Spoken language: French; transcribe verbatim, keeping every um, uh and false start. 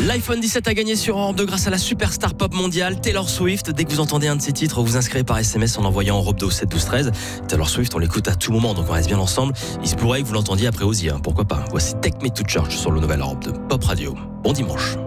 L'iPhone dix-sept a gagné sur Europe deux grâce à la superstar pop mondiale Taylor Swift. Dès que vous entendez un de ses titres, vous inscrivez par S M S en envoyant Europe deux au sept douze treize. Taylor Swift, on l'écoute à tout moment, donc on reste bien ensemble. Il se pourrait que vous l'entendiez après Ozzy, hein, pourquoi pas. Voici Take Me to Church sur le nouvel Europe deux Pop Radio. Bon dimanche.